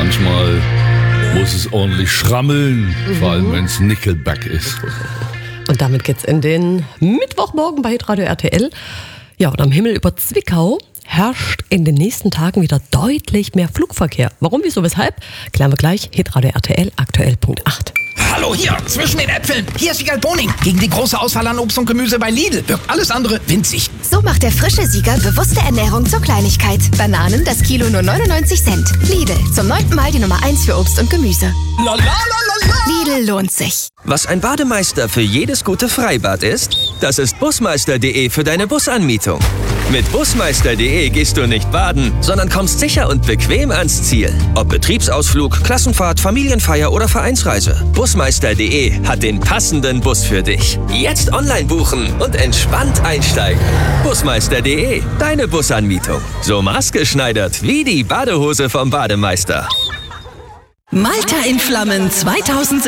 manchmal muss es ordentlich schrammeln, vor allem wenn es Nickelback ist. Und damit geht's in den Mittwochmorgen bei Hitradio RTL. Ja, und am Himmel über Zwickau herrscht in den nächsten Tagen wieder deutlich mehr Flugverkehr. Warum, wieso, weshalb? Klären wir gleich. Hitradio RTL, aktuell Punkt 8. Hallo hier, zwischen den Äpfeln. Hier ist Siegal Boning. Gegen die große Auswahl an Obst und Gemüse bei Lidl wirkt alles andere winzig. So macht der frische Sieger bewusste Ernährung zur Kleinigkeit. Bananen, das Kilo nur 99 Cent. Lidl, zum 9. Mal die Nummer 1 für Obst und Gemüse. La la la la la. Lidl lohnt sich. Was ein Bademeister für jedes gute Freibad ist, das ist Busmeister.de für deine Busanmietung. Mit Busmeister.de gehst du nicht baden, sondern kommst sicher und bequem ans Ziel. Ob Betriebsausflug, Klassenfahrt, Familienfeier oder Vereinsreise. Busmeister.de hat den passenden Bus für dich. Jetzt online buchen und entspannt einsteigen. Busmeister.de, deine Busanmietung. So maßgeschneidert wie die Badehose vom Bademeister. Malta in Flammen 2006.